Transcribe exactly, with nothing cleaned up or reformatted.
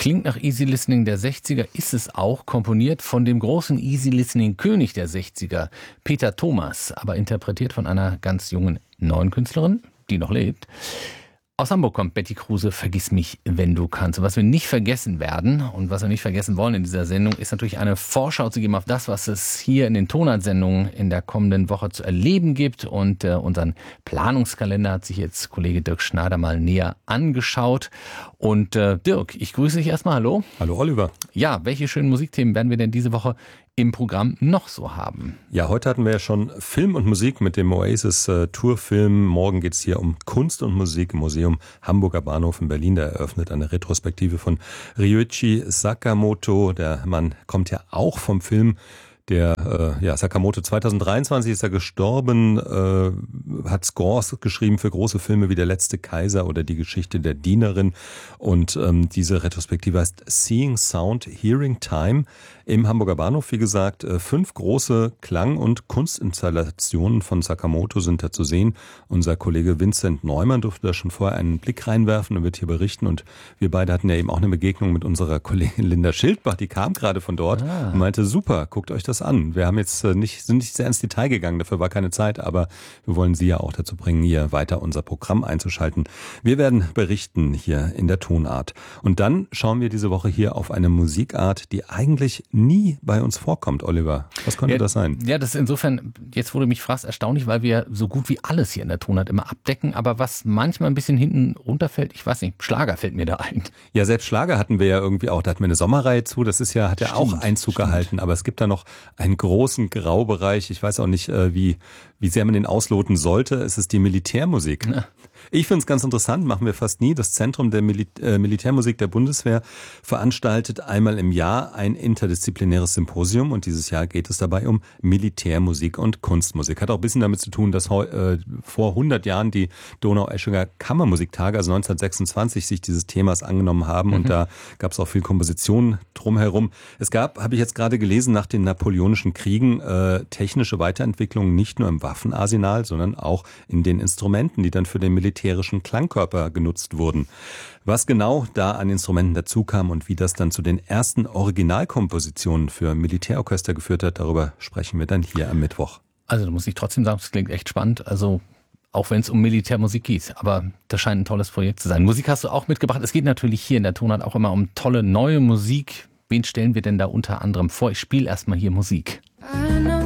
Klingt nach Easy Listening der sechziger, ist es auch, komponiert von dem großen Easy Listening König der sechziger, Peter Thomas, aber interpretiert von einer ganz jungen neuen Künstlerin, die noch lebt. Aus Hamburg kommt Betty Kruse, Vergiss mich, wenn du kannst. Und was wir nicht vergessen werden und was wir nicht vergessen wollen in dieser Sendung, ist natürlich eine Vorschau zu geben auf das, was es hier in den Tonart-Sendungen in der kommenden Woche zu erleben gibt. Und äh, unseren Planungskalender hat sich jetzt Kollege Dirk Schneider mal näher angeschaut. Und äh, Dirk, ich grüße dich erstmal. Hallo. Hallo Oliver. Ja, welche schönen Musikthemen werden wir denn diese Woche im Programm noch so haben? Ja, heute hatten wir ja schon Film und Musik mit dem Oasis äh, Tourfilm. Morgen geht's hier um Kunst und Musik im Museum Hamburger Bahnhof in Berlin. Da eröffnet eine Retrospektive von Ryuichi Sakamoto. Der Mann kommt ja auch vom Film. Der äh, ja, Sakamoto, zweitausenddreiundzwanzig ist er gestorben, äh, hat Scores geschrieben für große Filme wie Der letzte Kaiser oder Die Geschichte der Dienerin. Und ähm, diese Retrospektive heißt Seeing Sound, Hearing Time im Hamburger Bahnhof. Wie gesagt, äh, fünf große Klang- und Kunstinstallationen von Sakamoto sind da zu sehen. Unser Kollege Vincent Neumann durfte da schon vorher einen Blick reinwerfen und wird hier berichten. Und wir beide hatten ja eben auch eine Begegnung mit unserer Kollegin Linda Schildbach. Die kam gerade von dort ah. und meinte, super, guckt euch das an. Wir haben jetzt nicht, sind nicht sehr ins Detail gegangen, dafür war keine Zeit, aber wir wollen Sie ja auch dazu bringen, hier weiter unser Programm einzuschalten. Wir werden berichten hier in der Tonart. Und dann schauen wir diese Woche hier auf eine Musikart, die eigentlich nie bei uns vorkommt, Oliver. Was könnte ja, das sein? Ja, das ist insofern, jetzt wo du mich fragst, erstaunlich, weil wir so gut wie alles hier in der Tonart immer abdecken, aber was manchmal ein bisschen hinten runterfällt, ich weiß nicht, Schlager fällt mir da ein. Ja, selbst Schlager hatten wir ja irgendwie auch, da hatten wir eine Sommerreihe zu, das ist ja, hat ja auch Einzug stimmt. gehalten, aber es gibt da noch einen großen Graubereich. Ich weiß auch nicht, wie, wie sehr man den ausloten sollte. Es ist die Militärmusik. Ja. Ich finde es ganz interessant, machen wir fast nie. Das Zentrum der Mil- äh, Militärmusik der Bundeswehr veranstaltet einmal im Jahr ein interdisziplinäres Symposium und dieses Jahr geht es dabei um Militärmusik und Kunstmusik. Hat auch ein bisschen damit zu tun, dass äh, vor hundert Jahren die Donaueschinger Kammermusiktage, also neunzehnhundertsechsundzwanzig, sich dieses Themas angenommen haben mhm. und da gab es auch viel Komposition drumherum. Es gab, habe ich jetzt gerade gelesen, nach den napoleonischen Kriegen äh, technische Weiterentwicklungen nicht nur im Waffenarsenal, sondern auch in den Instrumenten, die dann für den militärischen Klangkörper genutzt wurden. Was genau da an Instrumenten dazu kam und wie das dann zu den ersten Originalkompositionen für Militärorchester geführt hat, darüber sprechen wir dann hier am Mittwoch. Also da muss ich trotzdem sagen, das klingt echt spannend. Also auch wenn es um Militärmusik geht, aber das scheint ein tolles Projekt zu sein. Musik hast du auch mitgebracht. Es geht natürlich hier in der Tonart auch immer um tolle neue Musik. Wen stellen wir denn da unter anderem vor? Ich spiele erstmal hier Musik. I know